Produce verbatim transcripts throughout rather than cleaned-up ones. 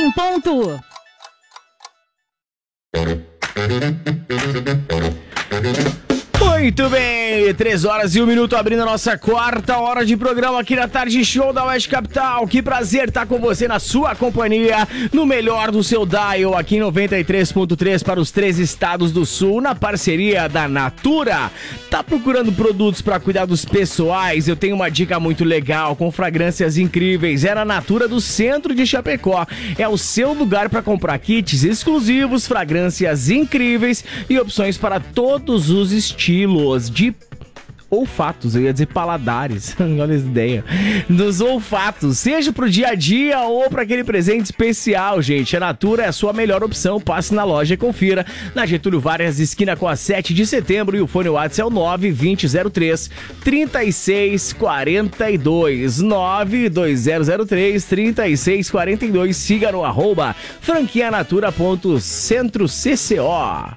em ponto. Muito bem, três horas e um minuto abrindo a nossa quarta hora de programa aqui na Tarde Show da Oeste Capital. Que prazer estar com você na sua companhia, no melhor do seu dial, aqui em noventa e três ponto três para os três estados do sul, na parceria da Natura. Tá procurando produtos para cuidados pessoais? Eu tenho uma dica muito legal, com fragrâncias incríveis. É na Natura do centro de Chapecó. É o seu lugar para comprar kits exclusivos, fragrâncias incríveis e opções para todos os estilos de olfatos, eu ia dizer paladares, olha essa ideia, dos olfatos, seja pro dia a dia ou para aquele presente especial, gente. A Natura é a sua melhor opção. Passe na loja e confira. Na Getúlio Vargas, esquina com a sete de setembro, e o fone WhatsApp é o nove dois zero zero três, três seis quatro dois, nove dois zero zero três, três seis quatro dois. Siga no arroba franquianatura.centrocco.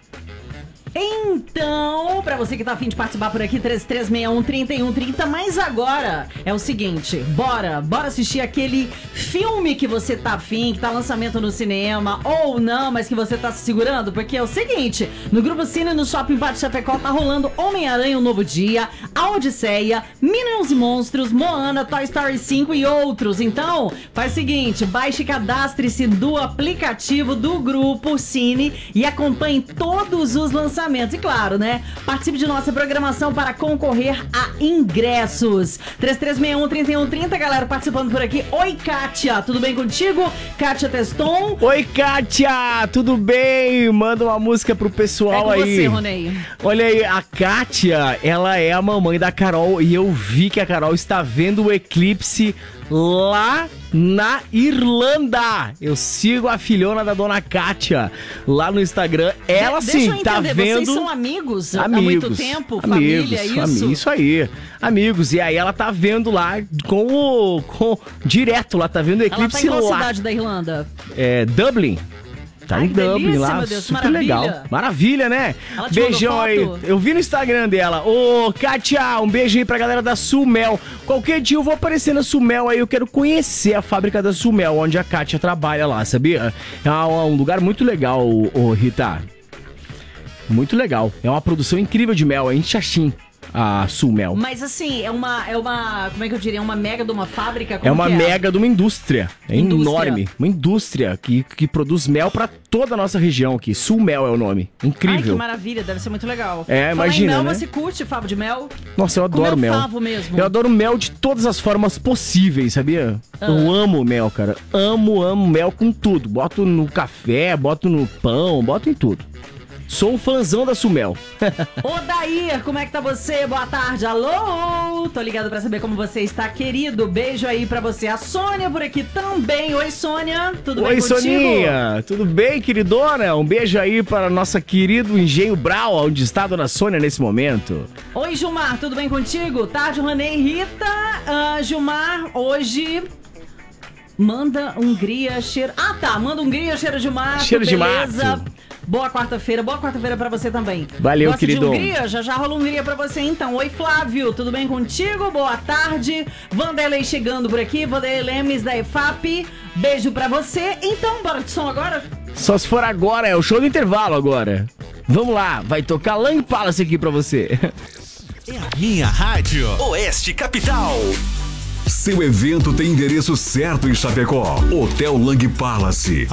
Então, pra você que tá afim de participar por aqui, três três seis um, três um três zero, mas agora é o seguinte, bora, bora assistir aquele filme que você tá afim, que tá lançamento no cinema, ou não, mas que você tá se segurando, porque é o seguinte, no Grupo Cine, no Shopping Pátio Chapecó, tá rolando Homem-Aranha, Um Novo Dia, A Odisseia, Minions e Monstros, Moana, Toy Story cinco e outros. Então, faz o seguinte, baixe e cadastre-se do aplicativo do Grupo Cine e acompanhe todos os lançamentos. E claro, né? Participe de nossa programação para concorrer a ingressos. três três seis um, três um três zero, galera participando por aqui. Oi, Kátia, tudo bem contigo? Kátia Teston. Oi, Kátia, tudo bem? Manda uma música pro pessoal é com aí. Você, Ronei. Olha aí, a Kátia, ela é a mamãe da Carol e eu vi que a Carol está vendo o eclipse lá na Irlanda. Eu sigo a filhona da dona Kátia lá no Instagram. Ela De- sim deixa eu tá entender, vendo. Vocês são amigos, amigos há muito tempo? amigos, Família, isso? Ami- isso aí, amigos. E aí ela tá vendo lá com o com direto lá, tá vendo o Ela tá eclipse em qual lá. cidade da Irlanda? É Dublin. Tá Ai, em que Dublin delícia, lá, meu Deus, super maravilha. legal. Maravilha, né? Ela te Beijão mandou aí. foto? Eu vi no Instagram dela. Ô, Kátia, um beijo aí pra galera da Sumel. Qualquer dia eu vou aparecer na Sumel aí, eu quero conhecer a fábrica da Sumel, onde a Kátia trabalha lá, sabia? É um lugar muito legal, ô, ô, Rita. Muito legal. É uma produção incrível de mel, é em Xaxim, a Sumel. Mas assim, é uma, é uma, como é que eu diria, uma mega de uma fábrica? Como É uma que mega de uma indústria. É Indústria. enorme. Uma indústria que, que produz mel pra toda a nossa região aqui. Sumel é o nome. Ai, que Incrível. maravilha, deve ser muito legal. É, Falar imagina, em mel, né? você curte favo de mel? Nossa, eu adoro Comeu mel. favo mesmo? Eu adoro mel de todas as formas possíveis, sabia? Ah. Eu amo mel, cara. Amo, amo mel com tudo. Boto no café, boto no pão, boto em tudo. Sou um fãzão da Sumel. Odair, como é que tá você? Boa tarde, alô? Tô ligado pra saber como você está, querido. Beijo aí pra você. A Sônia por aqui também. Oi, Sônia, tudo Oi, bem contigo? Soninha. Tudo bem, queridona? Um beijo aí para nossa querido Engenho Brau, onde está a dona Sônia nesse momento. Oi, Gilmar, tudo bem contigo? Tarde, Ronei, Rita. Ah, Gilmar, hoje... Manda Hungria, cheiro... Ah, tá, manda Hungria, cheiro de mato, Cheiro de beleza. mato. Boa quarta-feira, boa quarta-feira pra você também. Valeu, Gosta querido. de Hungria? Já já rola Hungria pra você então. Oi, Flávio, tudo bem contigo? Boa tarde. Vanderlei chegando por aqui, Vanderlei Lemes da E F A P. Beijo pra você. Então, bora de som agora? Só se for agora, é o show do intervalo agora. Vamos lá, vai tocar Lang Palace aqui pra você. É a minha rádio Oeste Capital. Seu evento tem endereço certo em Chapecó. Hotel Lang Palace.